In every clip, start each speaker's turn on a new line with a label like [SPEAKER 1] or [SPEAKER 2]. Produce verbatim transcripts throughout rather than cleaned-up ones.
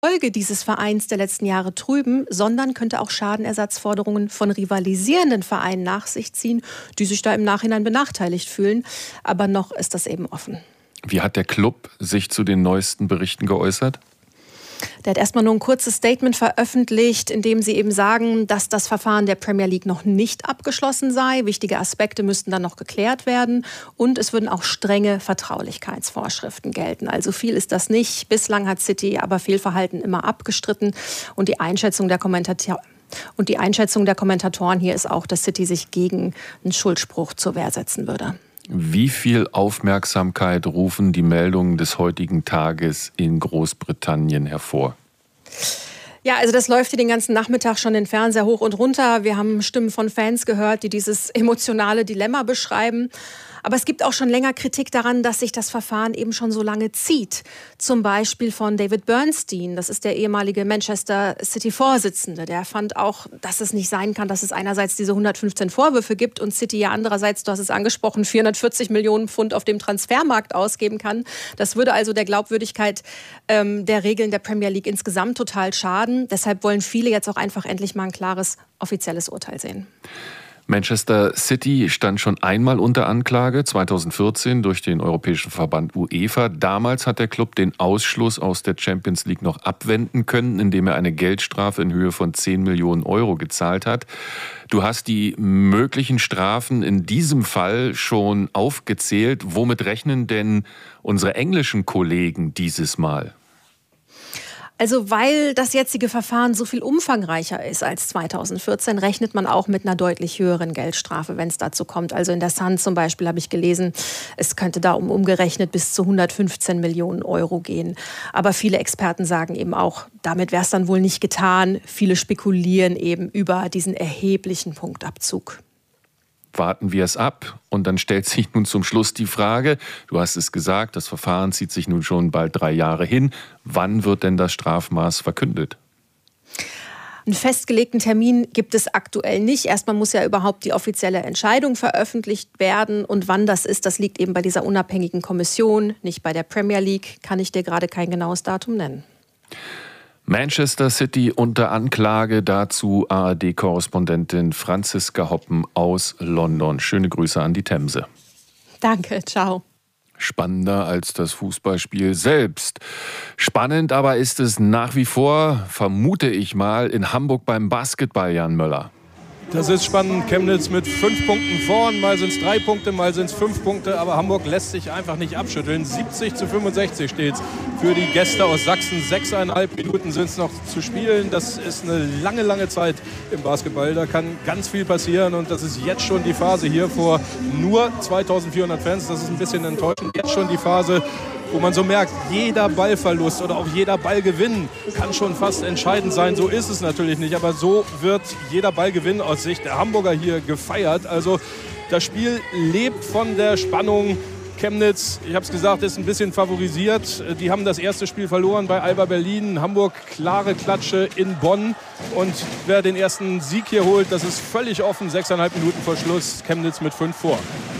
[SPEAKER 1] Folge dieses Vereins der letzten Jahre trüben, sondern könnte auch Schadenersatzforderungen von rivalisierenden Vereinen nach sich ziehen, die sich da im Nachhinein benachteiligt fühlen. Aber noch ist das eben offen.
[SPEAKER 2] Wie hat der Club sich zu den neuesten Berichten geäußert?
[SPEAKER 1] Der hat erstmal nur ein kurzes Statement veröffentlicht, in dem sie eben sagen, dass das Verfahren der Premier League noch nicht abgeschlossen sei. Wichtige Aspekte müssten dann noch geklärt werden. Und es würden auch strenge Vertraulichkeitsvorschriften gelten. Also viel ist das nicht. Bislang hat City aber Fehlverhalten immer abgestritten. Und die Einschätzung der Kommentatoren Und die Einschätzung der Kommentatoren hier ist auch, dass City sich gegen einen Schuldspruch zur Wehr setzen würde.
[SPEAKER 2] Wie viel Aufmerksamkeit rufen die Meldungen des heutigen Tages in Großbritannien hervor?
[SPEAKER 1] Ja, also das läuft hier den ganzen Nachmittag schon den Fernseher hoch und runter. Wir haben Stimmen von Fans gehört, die dieses emotionale Dilemma beschreiben. Aber es gibt auch schon länger Kritik daran, dass sich das Verfahren eben schon so lange zieht. Zum Beispiel von David Bernstein, das ist der ehemalige Manchester City-Vorsitzende. Der fand auch, dass es nicht sein kann, dass es einerseits diese hundertfünfzehn Vorwürfe gibt und City ja andererseits, du hast es angesprochen, vierhundertvierzig Millionen Pfund auf dem Transfermarkt ausgeben kann. Das würde also der Glaubwürdigkeit ähm, der Regeln der Premier League insgesamt total schaden. Deshalb wollen viele jetzt auch einfach endlich mal ein klares offizielles Urteil sehen.
[SPEAKER 2] Manchester City stand schon einmal unter Anklage, zweitausendvierzehn durch den Europäischen Verband UEFA. Damals hat der Club den Ausschluss aus der Champions League noch abwenden können, indem er eine Geldstrafe in Höhe von zehn Millionen Euro gezahlt hat. Du hast die möglichen Strafen in diesem Fall schon aufgezählt. Womit rechnen denn unsere englischen Kollegen dieses Mal?
[SPEAKER 1] Also weil das jetzige Verfahren so viel umfangreicher ist als zweitausendvierzehn, rechnet man auch mit einer deutlich höheren Geldstrafe, wenn es dazu kommt. Also in der Sun zum Beispiel habe ich gelesen, es könnte da um umgerechnet bis zu hundertfünfzehn Millionen Euro gehen. Aber viele Experten sagen eben auch, damit wäre es dann wohl nicht getan. Viele spekulieren eben über diesen erheblichen Punktabzug.
[SPEAKER 2] Warten wir es ab. Und dann stellt sich nun zum Schluss die Frage, du hast es gesagt, das Verfahren zieht sich nun schon bald drei Jahre hin. Wann wird denn das Strafmaß verkündet?
[SPEAKER 1] Einen festgelegten Termin gibt es aktuell nicht. Erstmal muss ja überhaupt die offizielle Entscheidung veröffentlicht werden. Und wann das ist, das liegt eben bei dieser unabhängigen Kommission, nicht bei der Premier League. Kann ich dir gerade kein genaues Datum nennen.
[SPEAKER 2] Manchester City unter Anklage, dazu A R D-Korrespondentin Franziska Hoppen aus London. Schöne Grüße an die Themse.
[SPEAKER 1] Danke, ciao.
[SPEAKER 2] Spannender als das Fußballspiel selbst. Spannend aber ist es nach wie vor, vermute ich mal, in Hamburg beim Basketball, Jan Möller.
[SPEAKER 3] Das ist spannend. Chemnitz mit fünf Punkten vorn. Mal sind es drei Punkte, mal sind es fünf Punkte. Aber Hamburg lässt sich einfach nicht abschütteln. siebzig zu fünfundsechzig steht es für die Gäste aus Sachsen. Sechseinhalb Minuten sind es noch zu spielen. Das ist eine lange, lange Zeit im Basketball. Da kann ganz viel passieren. Und das ist jetzt schon die Phase hier vor nur zweitausendvierhundert Fans. Das ist ein bisschen enttäuschend. Jetzt schon die Phase, wo man so merkt, jeder Ballverlust oder auch jeder Ballgewinn kann schon fast entscheidend sein. So ist es natürlich nicht, aber so wird jeder Ballgewinn aus Sicht der Hamburger hier gefeiert. Also das Spiel lebt von der Spannung. Chemnitz, ich habe es gesagt, ist ein bisschen favorisiert. Die haben das erste Spiel verloren bei Alba Berlin. Hamburg, klare Klatsche in Bonn. Und wer den ersten Sieg hier holt, das ist völlig offen. Sechseinhalb Minuten vor Schluss, Chemnitz mit fünf vor.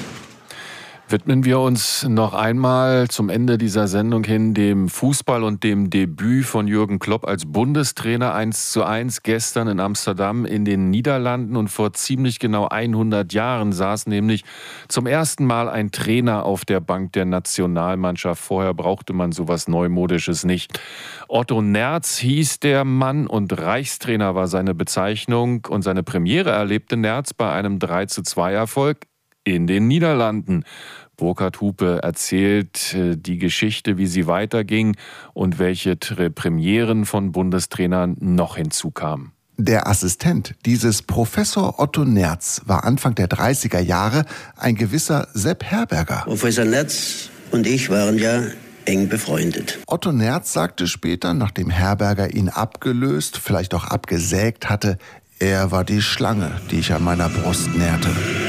[SPEAKER 2] Widmen wir uns noch einmal zum Ende dieser Sendung hin dem Fußball und dem Debüt von Jürgen Klopp als Bundestrainer eins zu eins gestern in Amsterdam in den Niederlanden. Und vor ziemlich genau hundert Jahren saß nämlich zum ersten Mal ein Trainer auf der Bank der Nationalmannschaft. Vorher brauchte man sowas Neumodisches nicht. Otto Nerz hieß der Mann und Reichstrainer war seine Bezeichnung. Und seine Premiere erlebte Nerz bei einem drei zu zwei Erfolg in den Niederlanden. Burkhard Hupe erzählt die Geschichte, wie sie weiterging und welche Premieren von Bundestrainern noch hinzukamen.
[SPEAKER 4] Der Assistent dieses Professor Otto Nerz war Anfang der dreißiger Jahre ein gewisser Sepp Herberger.
[SPEAKER 5] Professor Nerz und ich waren ja eng befreundet.
[SPEAKER 4] Otto Nerz sagte später, nachdem Herberger ihn abgelöst, vielleicht auch abgesägt hatte, er war die Schlange, die ich an meiner Brust nährte.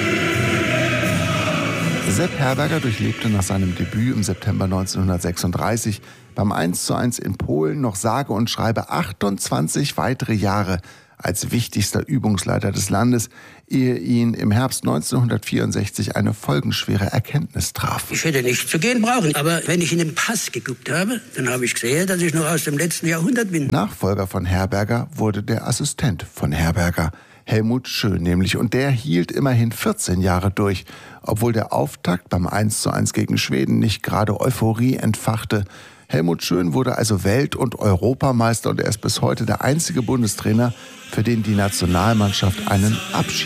[SPEAKER 4] Sepp Herberger durchlebte nach seinem Debüt im September neunzehnhundertsechsunddreißig beim eins zu eins in Polen noch sage und schreibe achtundzwanzig weitere Jahre als wichtigster Übungsleiter des Landes, ehe ihn im Herbst neunzehnhundertvierundsechzig eine folgenschwere Erkenntnis traf.
[SPEAKER 5] Ich hätte nicht zu gehen brauchen, aber wenn ich in den Pass geguckt habe, dann habe ich gesehen, dass ich noch aus dem letzten Jahrhundert bin.
[SPEAKER 4] Nachfolger von Herberger wurde der Assistent von Herberger, Helmut Schön nämlich, und der hielt immerhin vierzehn Jahre durch, obwohl der Auftakt beim eins zu eins gegen Schweden nicht gerade Euphorie entfachte. Helmut Schön wurde also Welt- und Europameister und er ist bis heute der einzige Bundestrainer, für den die Nationalmannschaft einen Abschied